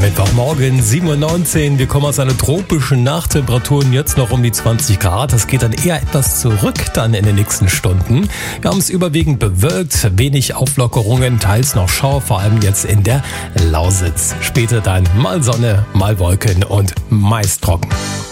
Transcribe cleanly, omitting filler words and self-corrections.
Mittwochmorgen, 7:19 Uhr. Wir kommen aus einer tropischen Nachttemperaturen, jetzt noch um die 20 Grad. Das geht dann eher etwas zurück dann in den nächsten Stunden. Wir haben es überwiegend bewölkt, wenig Auflockerungen, teils noch Schauer, vor allem jetzt in der Lausitz. Später dann mal Sonne, mal Wolken und meist trocken.